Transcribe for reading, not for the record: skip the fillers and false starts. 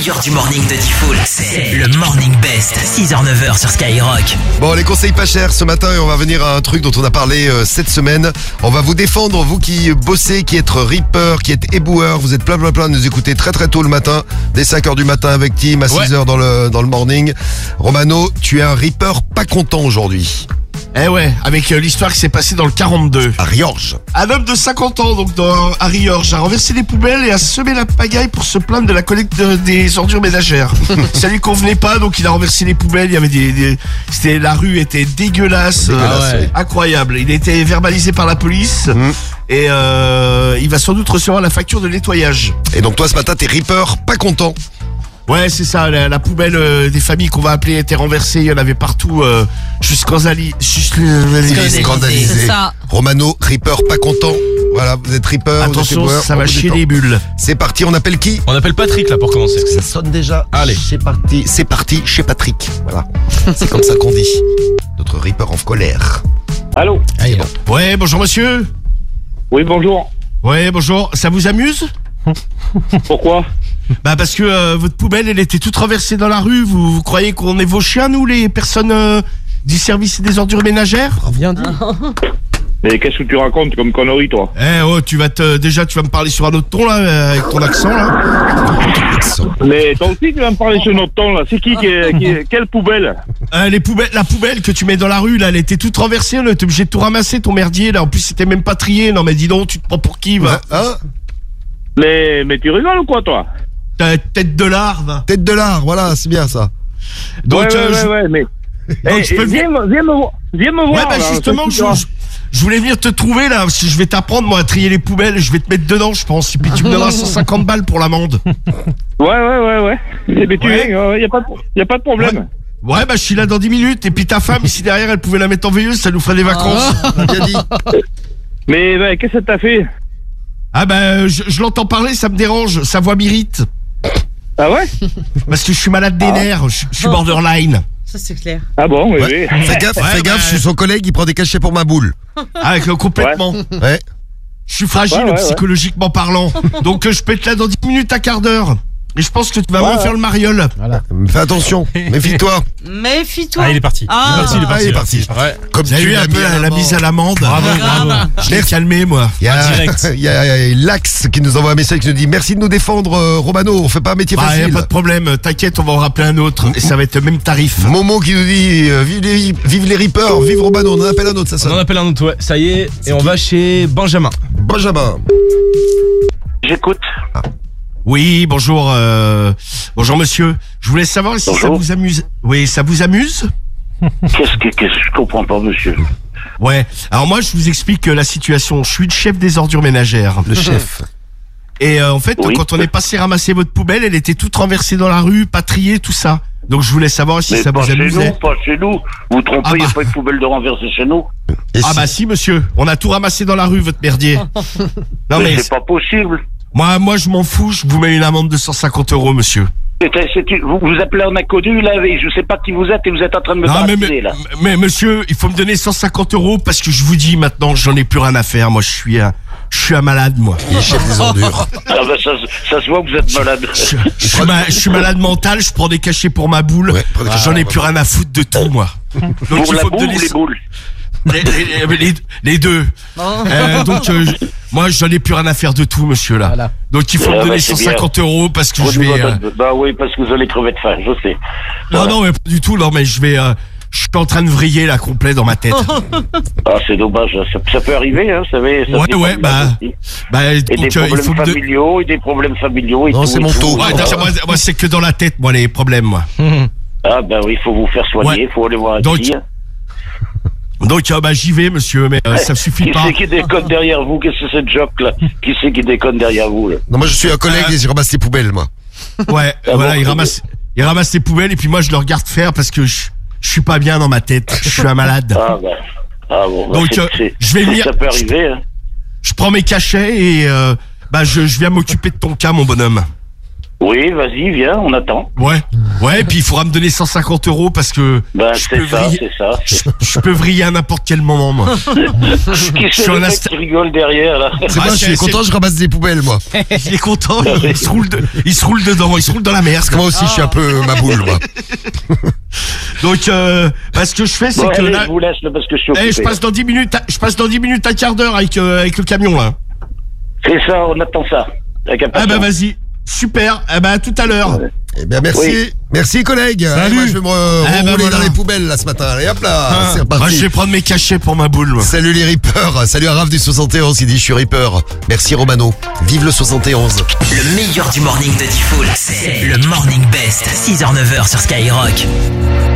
meilleur du morning de Diffoul, c'est le Morning Best, 6h-9h sur Skyrock. Bon, les conseils pas chers ce matin et on va venir à un truc dont on a parlé cette semaine. On va vous défendre, vous qui bossez, qui êtes reaper, qui êtes éboueur, vous êtes plein de nous écouter très tôt le matin, dès 5h du matin avec Tim, à 6h dans le morning. Romano, tu es un reaper pas content aujourd'hui. Eh ouais, avec l'histoire qui s'est passée dans le 42. À Riorges. Un homme de 50 ans, donc à Riorges, a renversé des poubelles et a semé la pagaille pour se plaindre de la collecte des ordures ménagères. Ça lui convenait pas, donc il a renversé les poubelles. Il y avait la rue était dégueulasse, incroyable. Il a été verbalisé par la police et il va sans doute recevoir la facture de nettoyage. Et donc toi ce matin t'es reaper pas content. Ouais, c'est ça, la poubelle des familles qu'on va appeler était renversée, il y en avait partout, scandalisé. C'est ça. Romano, reaper pas content. Voilà, vous êtes reaper. Attention, vous êtes ça va chier les bulles. C'est parti, on appelle qui? On appelle Patrick là pour commencer. Ça sonne déjà. Allez. C'est parti chez Patrick. Voilà, c'est comme ça qu'on dit. Notre reaper en colère. Allô? Ouais, bonjour monsieur. Oui, bonjour. Ouais, bonjour, ça vous amuse? Pourquoi? Bah parce que votre poubelle elle était toute renversée dans la rue. Vous croyez qu'on est vos chiens, nous, les personnes du service des ordures ménagères? Viens dire. Mais qu'est-ce que tu racontes comme connerie, toi? Tu vas me parler sur un autre ton là, avec ton accent là. Mais toi aussi tu vas me parler sur notre ton là. C'est qui quelle poubelle? La poubelle que tu mets dans la rue là, elle était toute renversée. On était obligé de tout ramasser, ton merdier là. En plus c'était même pas trié. Non mais dis donc, tu te prends pour qui, va? Mais tu rigoles ou quoi, toi? Tête de lard, va. Tête de lard, voilà, c'est bien ça. Donc mais donc, je peux viens me voir. Ouais, bah là, justement, je voulais venir te trouver là. Si je vais t'apprendre moi à trier les poubelles, je vais te mettre dedans, je pense. Et puis tu me donneras 150 balles pour l'amende. Ouais. Mais tu viens, y a pas de problème. Ouais, bah je suis là dans 10 minutes. Et puis ta femme, ici derrière, elle pouvait la mettre en veilleuse, ça nous ferait des vacances. On a bien dit. Mais qu'est-ce que t'as fait? Ah bah je l'entends parler, ça me dérange. Sa voix m'irrite. Ah ouais? Parce que je suis malade des nerfs, je suis borderline. Ça c'est clair. Ah bon, oui. Fais gaffe, je suis son collègue, il prend des cachets pour ma boule. Ah, complètement. Ouais. Je suis fragile psychologiquement parlant. Donc je peux être là dans 10 minutes à quart d'heure. Et je pense que tu vas me faire le mariole. Voilà. Fais attention, méfie-toi. Méfie-toi. Ah, il est parti. Il est parti. Ouais. Comme tu as eu un peu la mise à l'amende. Bravo. Je l'ai calmé, moi. Il y a Lax qui nous envoie un message qui nous dit merci de nous défendre, Romano. On fait pas un métier facile. Y a pas de problème. T'inquiète, on va en rappeler un autre. Et ça va être le même tarif. Momo qui nous dit vive les reapers, vive Romano. On en appelle un autre, ça sonne. On en appelle un autre, ouais. Ça y est. Et on va chez Benjamin. J'écoute. Oui, bonjour monsieur. Je voulais savoir si ça vous amuse. Oui, ça vous amuse? Qu'est-ce que je comprends pas, monsieur? Ouais. Alors moi, je vous explique la situation. Je suis le chef des ordures ménagères. Le chef. Et en fait, quand on est passé ramasser votre poubelle, elle était toute renversée dans la rue, pas triée, tout ça. Donc je voulais savoir si ça vous amusait. Pas chez nous. Vous trompez, il n'y a pas de poubelle de renversée chez nous. Bah si, monsieur. On a tout ramassé dans la rue, votre merdier. Non mais c'est pas possible. Moi, je m'en fous. Je vous mets une amende de 150 €, monsieur. Vous appelez un inconnu, là, et je sais pas qui vous êtes, et vous êtes en train de me baptiser, là. Mais monsieur, il faut me donner 150 € parce que je vous dis maintenant, j'en ai plus rien à faire. Moi, je suis un malade, moi. Il est chef des ordures. Ah bah ça se voit que vous êtes malade. Je suis malade mental, je prends des cachets pour ma boule. Ouais, j'en ai plus rien à foutre de tout, moi. Donc, pour la boule ou les boules? Les deux. Moi, j'en ai plus rien à faire de tout, monsieur, là. Voilà. Donc, il faut me donner 150 € parce que je vais... Bah oui, parce que vous allez crever de faim, je sais. Non, mais pas du tout. Non, mais je suis en train de vriller, là, complet dans ma tête. Ah, c'est dommage. Ça peut arriver, hein, vous savez. Et des problèmes familiaux et non, tout. c'est mon taux. Moi, c'est que dans la tête, moi, les problèmes, moi. Ah, bah oui, il faut vous faire soigner, il faut aller voir un psy. Donc j'y vais, monsieur, mais ça suffit pas. Qui c'est qui déconne derrière vous? Qu'est-ce que c'est ce joke là? Qui c'est qui déconne derrière vous là? Non, moi je suis un collègue et je ramasse les poubelles, moi. Ouais, voilà, il ramasse les poubelles et puis moi je le regarde faire parce que je suis pas bien dans ma tête. Je suis un malade. Donc je vais venir. Ça peut arriver. Hein. Je prends mes cachets et je viens m'occuper de ton cas, mon bonhomme. Oui, vas-y, viens, on attend. Ouais, et puis il faudra me donner 150 € parce que Ben, je peux c'est ça. je peux vriller à n'importe quel moment, moi. Qui c'est suis le en mec insta- qui rigole derrière, là? C'est moi, je suis content, je ramasse des poubelles, moi. Il est content, il se roule dedans, il se roule dans la mer. Parce que moi aussi, je suis un peu ma boule, moi. Donc, ce que je fais, c'est Bon, que allez, là, je vous laisse, là, parce que je suis occupé. je passe dans 10 minutes, un quart d'heure avec le camion, là. C'est ça, on attend ça. Avec Ah bah vas-y, super, à tout à l'heure. Eh bien, merci. Oui. Merci, collègue. Salut. Moi, je vais me rouler voilà. dans les poubelles, là, ce matin. Allez, hop là. C'est reparti. Moi, je vais prendre mes cachets pour ma boule, moi. Salut les Reapers. Salut à Raph du 71. Il dit, je suis Reaper. Merci, Romano. Vive le 71. Le meilleur du morning de Diffoul, c'est le Morning Best, 6h-9h sur Skyrock.